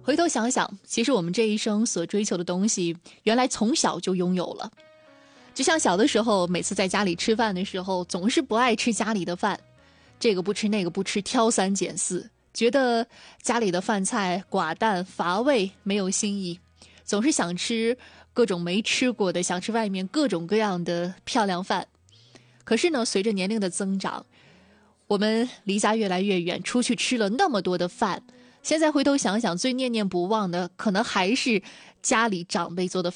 回头想想，其实我们这一生所追求的东西，原来从小就拥有了。就像小的时候，每次在家里吃饭的时候，总是不爱吃家里的饭，这个不吃那个不吃，挑三拣四，觉得家里的饭菜寡淡乏味，没有新意，总是想吃各种没吃过的，想吃外面各种各样的漂亮饭。可是呢，随着年龄的增长，我们离家越来越远，出去吃了那么多的饭，现在回头想想，最念念不忘的可能还是家里长辈做的